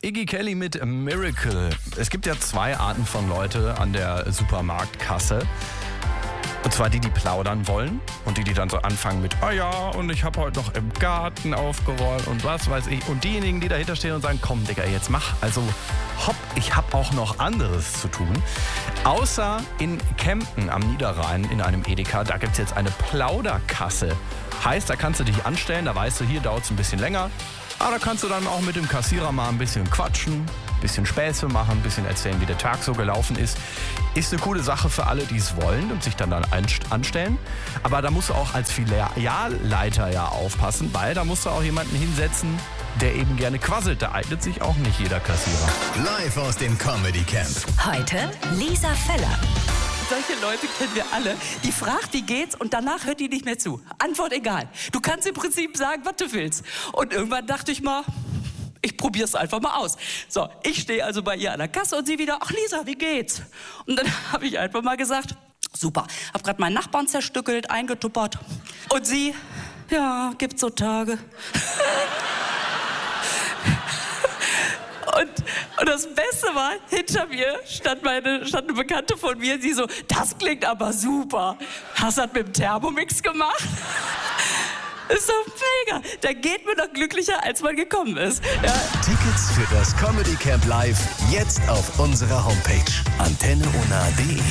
Iggy Kelly mit Miracle. Es gibt ja zwei Arten von Leute an der Supermarktkasse. Und zwar die plaudern wollen und die dann so anfangen mit, oh ja, und ich habe heute noch im Garten aufgeräumt und was weiß ich. Und diejenigen, die dahinter stehen und sagen, komm Digga, jetzt mach. Also hopp, ich habe auch noch anderes zu tun. Außer in Kempten am Niederrhein in einem Edeka, da gibt es jetzt eine Plauderkasse. Heißt, da kannst du dich anstellen, da weißt du, hier dauert es ein bisschen länger. Aber da kannst du dann auch mit dem Kassierer mal ein bisschen quatschen, ein bisschen Späße machen, ein bisschen erzählen, wie der Tag so gelaufen ist. Ist eine coole Sache für alle, die es wollen und sich dann anstellen. Aber da musst du auch als Filialleiter ja aufpassen, weil da musst du auch jemanden hinsetzen, der eben gerne quasselt. Da eignet sich auch nicht jeder Kassierer. Live aus dem Comedy Camp. Heute Lisa Feller. Solche Leute kennen wir alle. Die fragt, wie geht's, und danach hört die nicht mehr zu. Antwort egal. Du kannst im Prinzip sagen, was du willst. Und irgendwann dachte ich mal, ich probier's einfach mal aus. So, ich stehe also bei ihr an der Kasse und sie wieder, ach Lisa, wie geht's? Und dann habe ich einfach mal gesagt, super, hab gerade meinen Nachbarn zerstückelt, eingetuppert. Und sie, ja, gibt's so Tage. Und das Beste war, hinter mir stand eine Bekannte von mir, sie so, das klingt aber super. Hast du das mit dem Thermomix gemacht? Ist doch mega. Da geht man doch glücklicher, als man gekommen ist. Ja. Tickets für das Comedy Camp Live jetzt auf unserer Homepage antenneona.de.